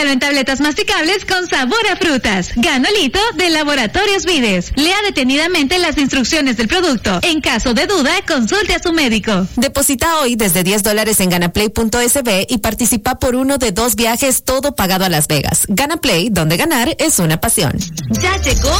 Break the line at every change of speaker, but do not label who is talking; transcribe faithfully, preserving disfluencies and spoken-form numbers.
Búscalo en tabletas masticables con sabor a frutas. Ganolito de Laboratorios Vides. Lea detenidamente las instrucciones del producto. En caso de duda, consulte a su médico.
Deposita hoy desde diez dólares en ganaplay punto es be y participa por uno de dos viajes, todo pagado a Las Vegas. Ganaplay, donde ganar es una pasión.
Ya llegó